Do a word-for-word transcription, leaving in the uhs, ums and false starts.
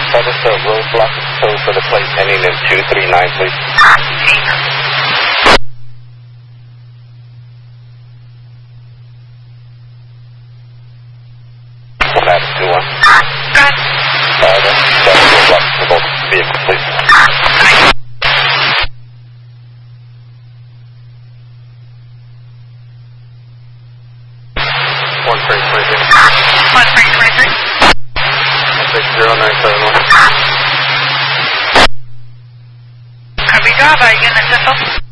Status of roadblock code for the plate ending in two three nine, please. Status two one. Good. Uh, status roadblock for both vehicles, please. One three three three. One three three three. Six zero nine seven one. Copy, Java, unit system.